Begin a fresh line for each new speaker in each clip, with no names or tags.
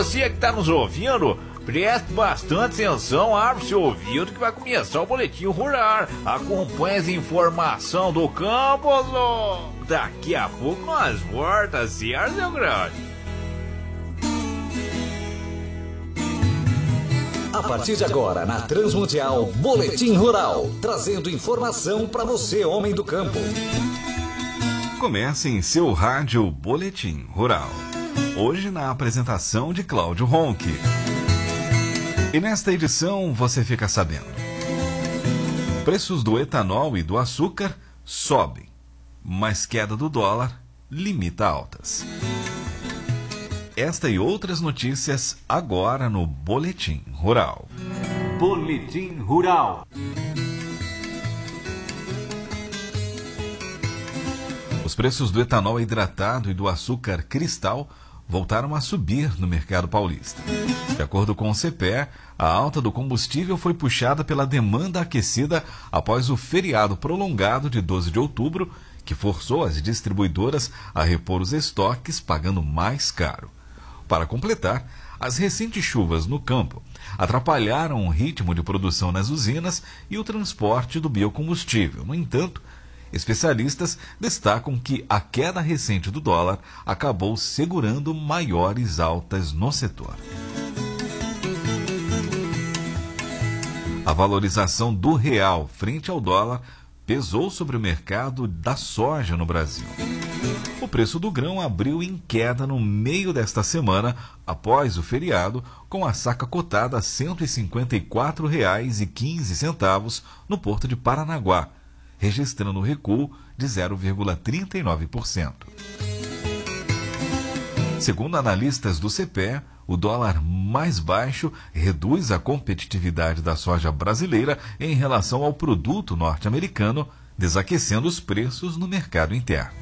você que está nos ouvindo, preste bastante atenção, abre seu ouvido que vai começar o Boletim Rural. Acompanhe as informações do campo, daqui a pouco nós voltamos, certo, meu grande?
A partir de agora, na Transmundial, Boletim Rural, trazendo informação para você, homem do campo.
Comece em seu rádio Boletim Rural. Hoje na apresentação de Cláudio Ronque. E nesta edição você fica sabendo: preços do etanol e do açúcar sobem, mas queda do dólar limita altas. Esta e outras notícias agora no Boletim Rural.
Boletim Rural.
Os preços do etanol hidratado e do açúcar cristal voltaram a subir no mercado paulista. De acordo com o CPE, a alta do combustível foi puxada pela demanda aquecida após o feriado prolongado de 12 de outubro, que forçou as distribuidoras a repor os estoques pagando mais caro. Para completar, as recentes chuvas no campo atrapalharam o ritmo de produção nas usinas e o transporte do biocombustível. No entanto, especialistas destacam que a queda recente do dólar acabou segurando maiores altas no setor. A valorização do real frente ao dólar pesou sobre o mercado da soja no Brasil. O preço do grão abriu em queda no meio desta semana, após o feriado, com a saca cotada a R$ 154,15 no porto de Paranaguá, registrando um recuo de 0,39%. Segundo analistas do CPE, o dólar mais baixo reduz a competitividade da soja brasileira em relação ao produto norte-americano, desaquecendo os preços no mercado interno.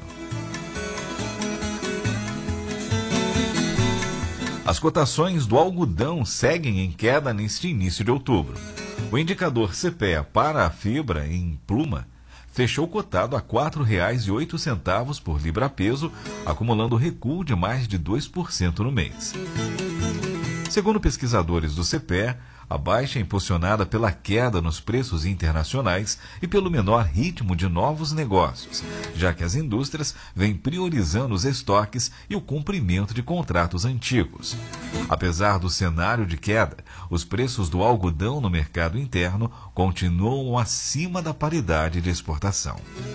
As cotações do algodão seguem em queda neste início de outubro. O indicador CPEA para a fibra em pluma fechou cotado a R$ 4,08 por libra-peso, acumulando recuo de mais de 2% no mês. Segundo pesquisadores do CPEA, a baixa é impulsionada pela queda nos preços internacionais e pelo menor ritmo de novos negócios, já que as indústrias vêm priorizando os estoques e o cumprimento de contratos antigos. Apesar do cenário de queda, os preços do algodão no mercado interno continuam acima da paridade de exportação.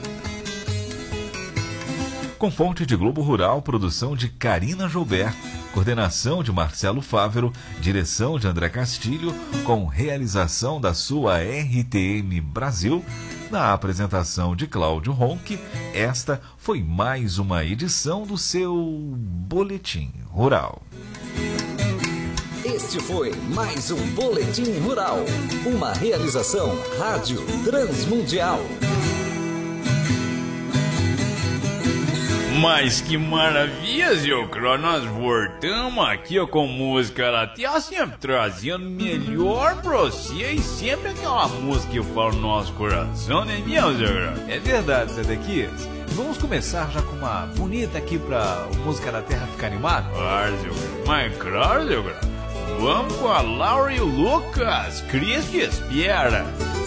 Com fonte de Globo Rural, produção de Karina Joubert, coordenação de Marcelo Fávero, direção de André Castilho, com realização da sua RTM Brasil, na apresentação de Cláudio Ronque, esta foi mais uma edição do seu Boletim Rural.
Este foi mais um Boletim Rural, uma realização Rádio Transmundial.
Mas que maravilha, seu Cro, nós voltamos aqui com música latina, sempre trazendo melhor pra você e sempre aquela música que eu falo no nosso coração, né, meu, seu Cro?
É verdade, Zé Dequias. Vamos começar já com uma bonita aqui pra Música da Terra ficar animado?
Claro, seu Cro, mas claro, seu Cro. Vamos com a Laura e o Lucas, Cris te espera.